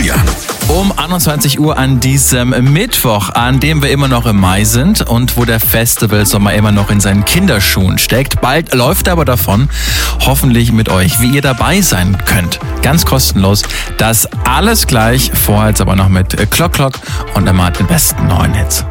Julian. Um 21 Uhr an diesem Mittwoch, an dem wir immer noch im Mai sind und wo der Festivalsommer immer noch in seinen Kinderschuhen steckt. Bald läuft er aber davon, hoffentlich mit euch, wie ihr dabei sein könnt. Ganz kostenlos. Das alles gleich, vorher jetzt aber noch mit Clock und immer den besten neuen Hits.